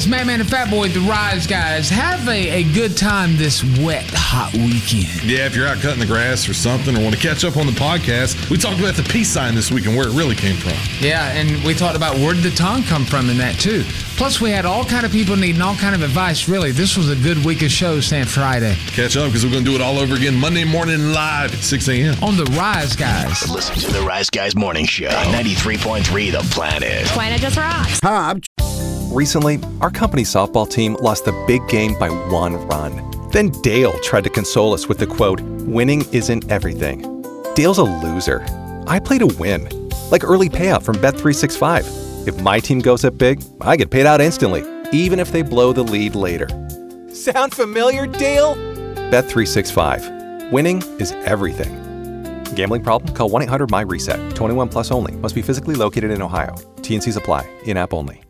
It's Madman and Fat Boy, the Rise Guys. Have a good time this wet, hot weekend. Yeah, if you're out cutting the grass or something or want to catch up on the podcast, we talked about the peace sign this week and where it really came from. Yeah, and we talked about where did the tongue come from in that, too. Plus, we had all kind of people needing all kind of advice. Really, this was a good week of shows, Sam Friday. Catch up because we're going to do it all over again Monday morning live at 6 a.m. On the Rise Guys. Listen to the Rise Guys Morning Show on 93.3 The Planet. Planet just rocks. Recently, our company's softball team lost the big game by 1 run. Then Dale tried to console us with the quote, "Winning isn't everything." Dale's a loser. I play to win. Like early payout from Bet365. If my team goes up big, I get paid out instantly, even if they blow the lead later. Sound familiar, Dale? Bet365. Winning is everything. Gambling problem? Call 1-800-MY-RESET. 21 plus only. Must be physically located in Ohio. T&Cs apply. In-app only.